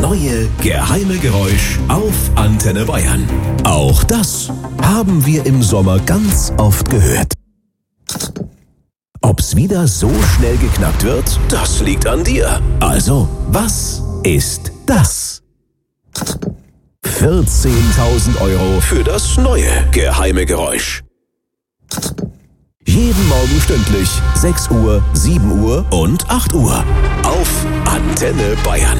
neue geheime Geräusch auf Antenne Bayern. Auch das haben wir im Sommer ganz oft gehört. Ob's wieder so schnell geknackt wird, das liegt an dir. Also, was ist das? 14.000 € für das neue geheime Geräusch. Jeden Morgen stündlich 6 Uhr, 7 Uhr und 8 Uhr auf Antenne Bayern.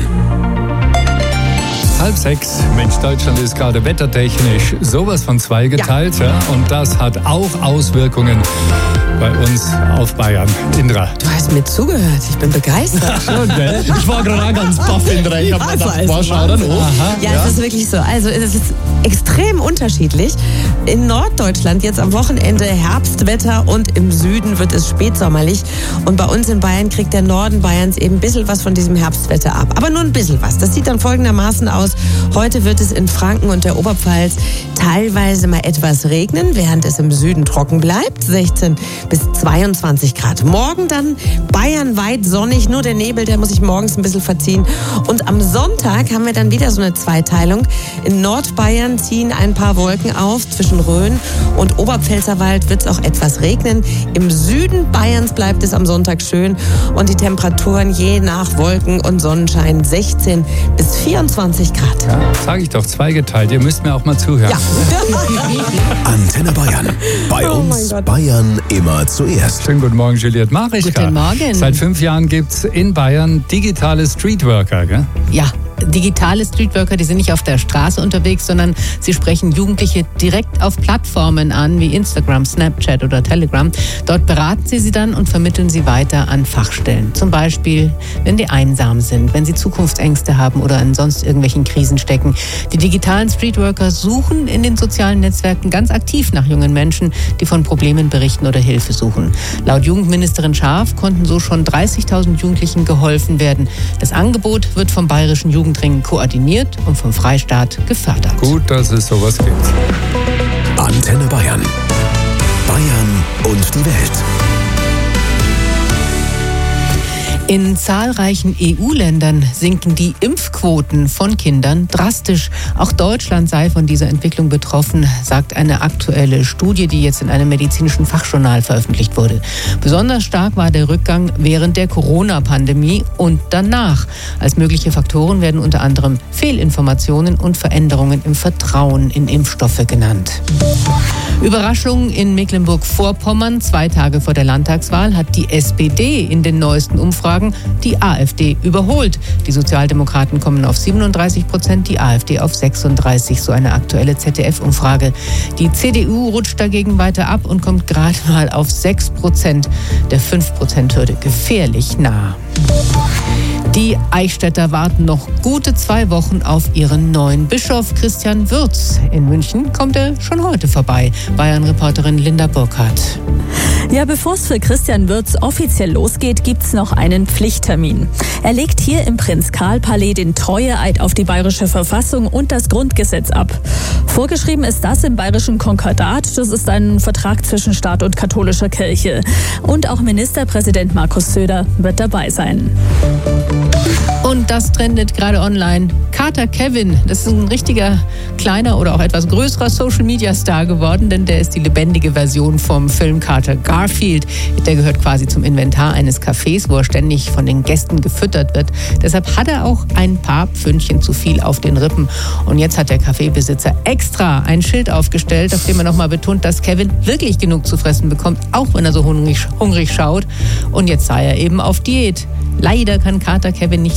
5:30. Mensch, Deutschland ist gerade wettertechnisch sowas von zweigeteilt. Ja. Und das hat auch Auswirkungen bei uns auf Bayern. Indra. Du hast mir zugehört, ich bin begeistert. Ich war gerade ganz baff, Indra. Ich habe mir gedacht, schau da noch. Ja, es ist wirklich so. Also es ist extrem unterschiedlich. In Norddeutschland jetzt am Wochenende Herbstwetter und im Süden wird es spätsommerlich. Und bei uns in Bayern kriegt der Norden Bayerns eben ein bisschen was von diesem Herbstwetter ab. Aber nur ein bisschen was. Das sieht dann folgendermaßen aus. Heute wird es in Franken und der Oberpfalz teilweise mal etwas regnen, während es im Süden trocken bleibt. 16 bis 22 Grad. Morgen dann bayernweit sonnig, nur der Nebel, der muss sich morgens ein bisschen verziehen. Und am Sonntag haben wir dann wieder so eine Zweiteilung. In Nordbayern ziehen ein paar Wolken auf. Zwischen Rhön und Oberpfälzerwald wird es auch etwas regnen. Im Süden Bayerns bleibt es am Sonntag schön und die Temperaturen je nach Wolken und Sonnenschein 16 bis 24 Grad. Ja, sage ich doch, zweigeteilt. Ihr müsst mir auch mal zuhören. Ja. Antenne Bayern. Bei uns Bayern immer zuerst. Schönen guten Morgen, Juliette Marischka. Guten Morgen. Seit 5 Jahren gibt es in Bayern digitale Streetworker, gell? Ja, digitale Streetworker, die sind nicht auf der Straße unterwegs, sondern sie sprechen Jugendliche direkt auf Plattformen an, wie Instagram, Snapchat oder Telegram. Dort beraten sie dann und vermitteln sie weiter an Fachstellen. Zum Beispiel, wenn die einsam sind, wenn sie Zukunftsängste haben oder in sonst irgendwelchen Krisen stecken. Die digitalen Streetworker suchen in den sozialen Netzwerken ganz aktiv nach jungen Menschen, die von Problemen berichten oder Hilfe suchen. Laut Jugendministerin Scharf konnten so schon 30.000 Jugendlichen geholfen werden. Das Angebot wird vom Bayerischen Jugendring koordiniert und vom Freistaat gefördert. Gut, dass es sowas gibt. Antenne Bayern. Bayern und die Welt. In zahlreichen EU-Ländern sinken die Impfquoten von Kindern drastisch. Auch Deutschland sei von dieser Entwicklung betroffen, sagt eine aktuelle Studie, die jetzt in einem medizinischen Fachjournal veröffentlicht wurde. Besonders stark war der Rückgang während der Corona-Pandemie und danach. Als mögliche Faktoren werden unter anderem Fehlinformationen und Veränderungen im Vertrauen in Impfstoffe genannt. Überraschung in Mecklenburg-Vorpommern. 2 Tage vor der Landtagswahl hat die SPD in den neuesten Umfragen die AfD überholt. Die Sozialdemokraten kommen auf 37%, die AfD auf 36%, so eine aktuelle ZDF-Umfrage. Die CDU rutscht dagegen weiter ab und kommt gerade mal auf 6%, der 5%-Hürde gefährlich nah. Die Eichstätter warten noch gute 2 Wochen auf ihren neuen Bischof Christian Würz. In München kommt er schon heute vorbei. Bayern-Reporterin Linda Burkhardt. Ja, bevor es für Christian Würz offiziell losgeht, gibt's noch einen Pflichttermin. Er legt hier im Prinz-Karl-Palais den Treueeid auf die bayerische Verfassung und das Grundgesetz ab. Vorgeschrieben ist das im bayerischen Konkordat. Das ist ein Vertrag zwischen Staat und katholischer Kirche. Und auch Ministerpräsident Markus Söder wird dabei sein. Und das trendet gerade online. Kater Kevin, das ist ein richtiger kleiner oder auch etwas größerer Social-Media-Star geworden, denn der ist die lebendige Version vom Filmkater Garfield. Der gehört quasi zum Inventar eines Cafés, wo er ständig von den Gästen gefüttert wird. Deshalb hat er auch ein paar Pfündchen zu viel auf den Rippen. Und jetzt hat der Kaffeebesitzer extra ein Schild aufgestellt, auf dem er nochmal betont, dass Kevin wirklich genug zu fressen bekommt, auch wenn er so hungrig schaut. Und jetzt sei er eben auf Diät. Leider kann Kater Kevin nicht